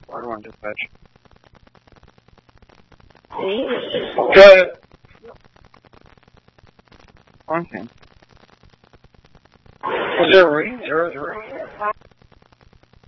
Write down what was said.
I don't want to dispatch. Good. Okay. Was there a reading? 0, 0?